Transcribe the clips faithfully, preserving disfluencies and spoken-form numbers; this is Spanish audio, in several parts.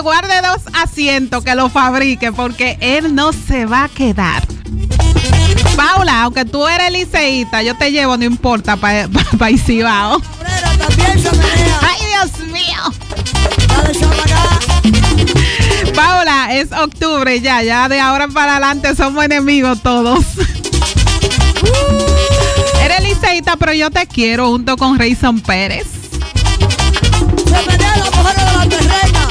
guarde dos asientos, que lo fabrique, porque él no se va a quedar. Paula, aunque tú eres liceísta, yo te llevo, no importa, para pa, pa Isibao. Ay, Dios mío. Paula, es octubre ya, ya de ahora para adelante somos enemigos todos. Eres liceísta, pero yo te quiero junto con Rayson Pérez. Se venía la mujer de la terrena.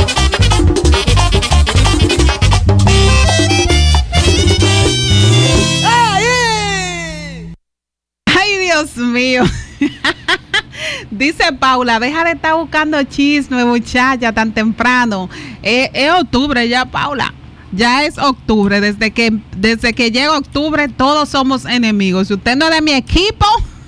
Ay, Dios mío. Dice Paula, deja de estar buscando chisme, muchacha, tan temprano. Eh, es octubre ya, Paula. Ya es octubre. Desde que, desde que llega octubre, todos somos enemigos. Si usted no es de mi equipo,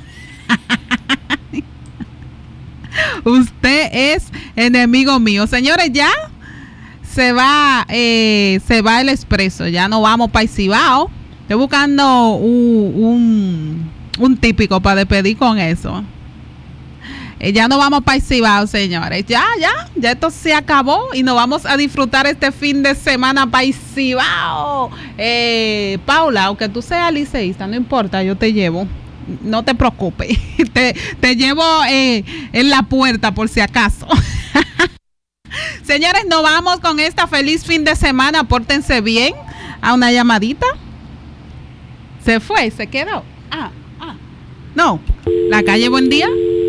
usted es enemigo mío. Señores, ya se va, eh, se va el expreso. Ya no vamos para Isibao. Estoy buscando un, un, un típico para despedir con eso. Eh, ya no vamos para Isibao, señores. Ya, ya, ya esto se acabó y nos vamos a disfrutar este fin de semana para Isibao. Eh, Paula, aunque tú seas liceísta, no importa, yo te llevo. No te preocupes. te, te llevo eh, en la puerta por si acaso. Señores, nos vamos con esta feliz fin de semana. Pórtense bien. A una llamadita. Se fue, se quedó. Ah, ah. No. La calle, buen día.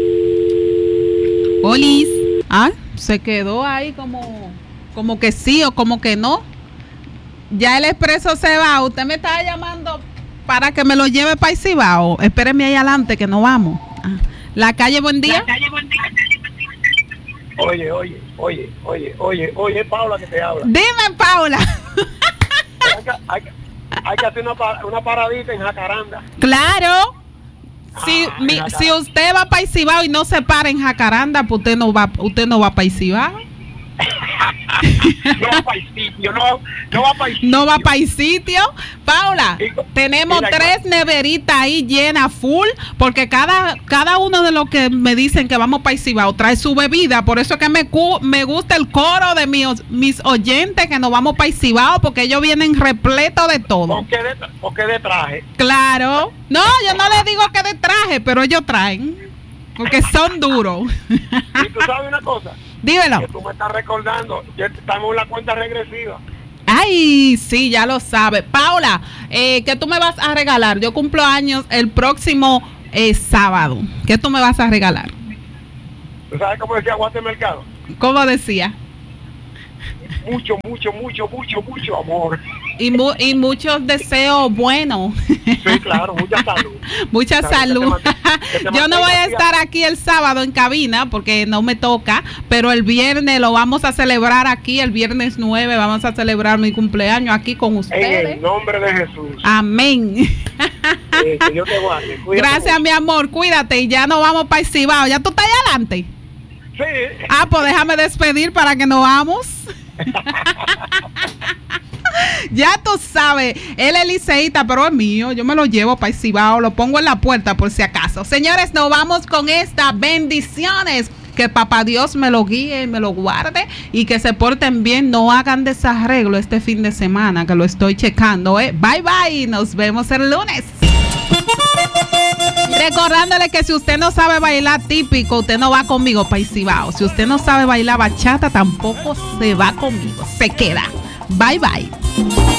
Olis. Ah, se quedó ahí como, como que sí o como que no. Ya el expreso se va. Usted me está llamando para que me lo lleve para Isibao. Espéreme ahí adelante que no vamos. Ah. La calle, buen día. La calle, buen día. Oye, oye, oye, oye, oye, oye, Paula que te habla. Dime, Paula. Hay que, hay que, hay que hacer una, una paradita en Jacaranda. Claro. Si, Ah, mi, si usted va para Isibao y no se para en Jacaranda, pues usted no va, usted no va para Isibao. No va para el sitio, no, no va para el sitio. No va para el sitio. Paula, Digo, tenemos mira, tres neveritas ahí llenas full, porque cada, cada uno de los que me dicen que vamos para Isibao trae su bebida. Por eso es que me, me gusta el coro de mis, mis oyentes que nos vamos para Isibao, porque ellos vienen repletos de todo. ¿Por qué de, por qué de traje? Claro. No, yo no les digo que de traje, pero ellos traen, porque son duros. Y tú sabes una cosa. Dímelo. Que tú me estás recordando, ya estamos en la cuenta regresiva. Ay, sí, ya lo sabes. Paula, eh, ¿qué tú me vas a regalar? Yo cumplo años el próximo eh, sábado. ¿Qué tú me vas a regalar? ¿Tú sabes cómo decía Guate Mercado? ¿Cómo decía? Mucho, mucho, mucho, mucho, mucho amor. Y, mu y muchos deseos buenos. Sí, claro, mucha salud. Mucha salud. Que te Yo no voy a estar aquí el sábado en cabina porque no me toca, pero el viernes lo vamos a celebrar aquí, el viernes nueve vamos a celebrar mi cumpleaños aquí con ustedes. En el nombre de Jesús. Amén. Eh, que Dios te guarde. Gracias, mucho. mi amor, cuídate y ya nos vamos para Isibao. ¿Ya tú estás allá adelante? Sí. Ah, pues déjame despedir para que nos vamos. Ya tú sabes, él es liceísta, pero es mío. Yo me lo llevo para Isibao, lo pongo en la puerta por si acaso. Señores, nos vamos con estas bendiciones. Que papá Dios me lo guíe y me lo guarde y que se porten bien, no hagan desarreglo este fin de semana, que lo estoy checando, ¿eh? Bye, bye, nos vemos el lunes. Recordándole que si usted no sabe bailar típico, usted no va conmigo para Isibao. Si usted no sabe bailar bachata, tampoco se va conmigo, se queda. Bye, bye.